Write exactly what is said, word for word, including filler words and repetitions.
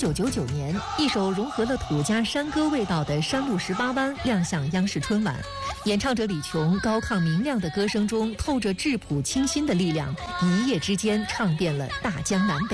九九九年，一首融合了土家山歌味道的《山路十八弯》亮相央视春晚。演唱者李琼高亢明亮的歌声中透着质朴清新的力量，一夜之间唱遍了大江南北。